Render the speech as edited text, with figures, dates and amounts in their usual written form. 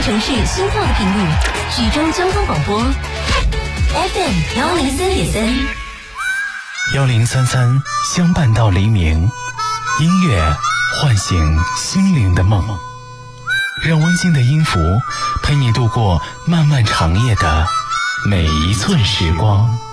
城市心跳的频率，徐州交通广播 FM103.3，1033 相伴到黎明，音乐唤醒心灵的梦，让温馨的音符陪你度过漫漫长夜的每一寸时光。